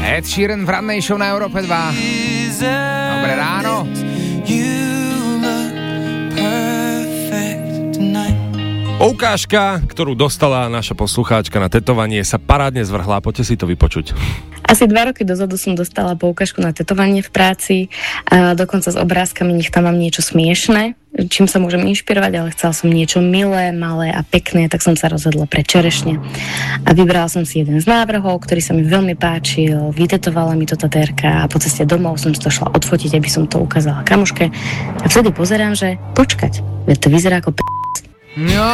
Ed Sheeran v rannej show na Európe 2. Dobré ráno. Poukážka, ktorú dostala naša poslucháčka na tetovanie, sa parádne zvrhla. Poďte si to vypočuť. Asi 2 roky dozadu som dostala poukážku na tetovanie v práci, a dokonca s obrázkami, nech tam mám niečo smiešné, čím sa môžem inšpirovať, ale chcela som niečo milé, malé a pekné, tak som sa rozhodla pre čerešne. A vybrala som si jeden z návrhov, ktorý sa mi veľmi páčil, vytetovala mi to tatérka a po ceste domov som si to šla odfotiť, aby som to ukázala kamoške. A vtedy pozerám, že počkať, veď to vyzerá ako No,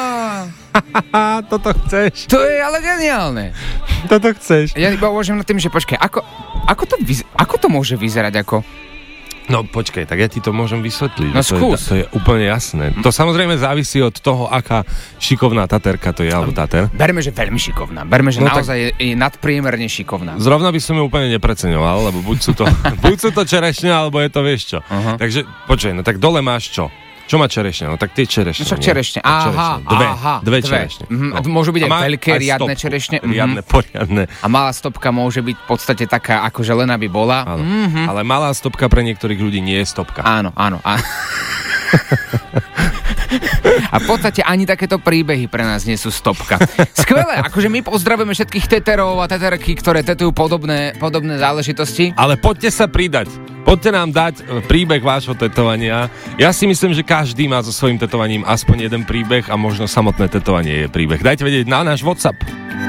Toto chceš. to je ale geniálne. Toto chceš. Ja iba uvažujem nad tým, že počkaj, ako to môže vyzerať ako? No počkaj, tak ja ti to môžem vysvetliť. No skús. To je úplne jasné. To samozrejme závisí od toho, aká šikovná tatérka to je, alebo tatér. Berme, že veľmi šikovná. Berme, že naozaj je nadpriemerne šikovná. Zrovna by som ju úplne nepreceňoval, lebo buď sú to čerešne, alebo je to vieš čo. Uh-huh. Takže počkaj, no tak dole máš čo? Čo má čerešne? No tak tie čerešne. No však čerešne. Dve čerešne. No. A môžu byť aj veľké, riadne čerešne. Riadne, poriadne. A malá stopka môže byť v podstate taká, akože len aby bola. Ale malá stopka pre niektorých ľudí nie je stopka. Áno. A v podstate ani takéto príbehy pre nás nie sú stopka. Skvelé, akože my pozdravujeme všetkých teterov a teterky, ktoré tetujú podobné záležitosti. Ale poďte sa pridať. Poďte nám dať príbeh vášho tetovania. Ja si myslím, že každý má so svojím tetovaním aspoň jeden príbeh a možno samotné tetovanie je príbeh. Dajte vedieť na náš WhatsApp.